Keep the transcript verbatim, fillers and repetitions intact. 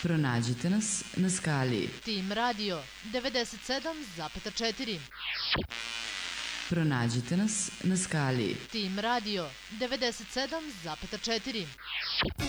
Pronađite nas na skali Tim Radio devedeset sedam zarez četiri. Pronađite nas na skali Tim Radio devedeset sedam zarez četiri.